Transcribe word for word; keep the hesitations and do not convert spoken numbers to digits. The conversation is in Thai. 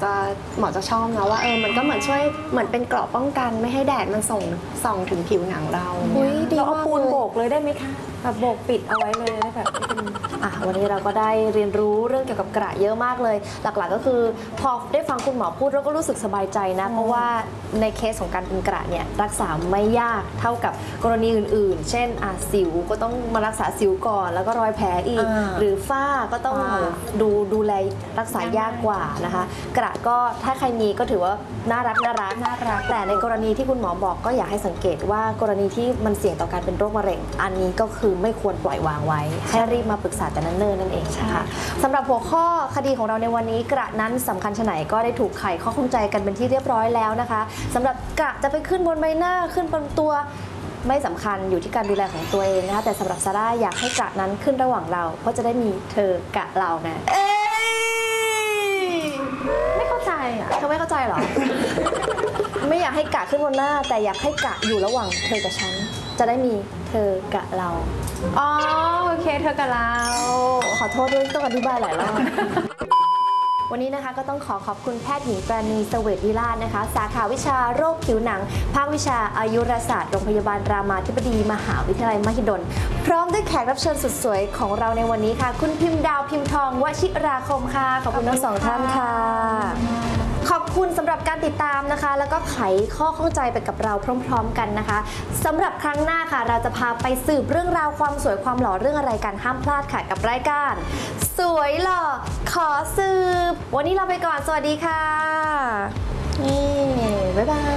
จะหมอจะชอบนะว่าเออมันก็เหมือนช่วยเหมือนเป็นเกราะป้องกันไม่ให้แดดมันส่งส่องถึงผิวหนังเราเราเอาปูนโบกเลยได้ไหมคะแบบโบกปิดเอาไว้เลยได้แบบอ่ะวันนี้เราก็ได้เรียนรู้เรื่องเกี่ยวกับกระเยอะมากเลยหลักๆก็คือพอได้ฟังคุณหมอพูดเราก็รู้สึกสบายใจนะเพราะว่าในเคสของการเป็นกระเนี่ยรักษาไม่ยากเท่ากับกรณีอื่นๆ เช่นอ่ะสิวก็ต้องมารักษาสิวก่อนแล้วก็รอยแผลอีกหรือฝ้าก็ต้องดูดูแลรักษายากกว่านะคะกระก็ถ้าใครมีก็ถือว่าน่ารักน่ารักน่ารักแต่ในกรณีที่คุณหมอบอกก็อยากให้สังเกตว่ากรณีที่มันเสี่ยงต่อการเป็นโรคมะเร็งอันนี้ก็คือไม่ควรปล่อยวางไว้ให้รีบมาปรึกษาแต่นั้นเนิ่นนั่นเองนะคะสำหรับหัวข้อคดีของเราในวันนี้กระนั้นสำคัญชะไหนก็ได้ถูกไขข้อข้องใจกันเป็นที่เรียบร้อยแล้วนะคะสำหรับกระจะไปขึ้นบนใบหน้าขึ้นบนตัวไม่สำคัญอยู่ที่การดูแลของตัวเองนะคะแต่สำหรับซาร่าอยากให้กระนั้นขึ้นระหว่างเราเพราะจะได้มีเธอกะเรานะเอ้ยไม่เข้าใจอ่ะเธอไม่เข้าใจเหรอ ไม่อยากให้กะขึ้นบนหน้าแต่อยากให้กะอยู่ระหว่างเธอกับฉันจะได้มีเธอกะเราอ๋อโอเคเธอกับเราขอโทษด้วยต้องอธิบายหลายรอบ วันนี้นะคะก็ต้องขอขอบคุณแพทย์หญิงปราณีเสวตวิราชนะคะสาขาวิชาโรคผิวหนังภาควิชาอายุรศาสตร์โรงพยาบาลรามาธิบดีมหาวิทยาลัยมหิดลพร้อมด้วยแขกรับเชิญสุดสวยของเราในวันนี้ค่ะคุณพิมพ์ดาวพิมพ์ทองวชิราคมค่ะขอบคุณทั้งสองท่านค่ะขอบคุณสำหรับการติดตามนะคะแล้วก็ไขข้อข้องใจไปกับเราพร้อมๆกันนะคะสำหรับครั้งหน้าค่ะเราจะพาไปสืบเรื่องราวความสวยความหล่อเรื่องอะไรกันห้ามพลาดค่ะกับรายการสวยหล่อขอสืบวันนี้เราไปก่อนสวัสดีค่ะนี่บ๊ายบาย